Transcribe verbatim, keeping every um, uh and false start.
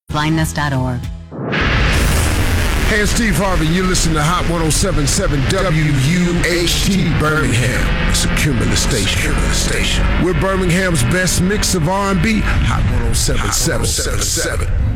blindness dot org. Hey, it's Steve Harvey. You listen to Hot one oh seven point seven W U H T Birmingham. It's a Cumulus station. station. We're Birmingham's best mix of R and B. Hot one oh seven point seven.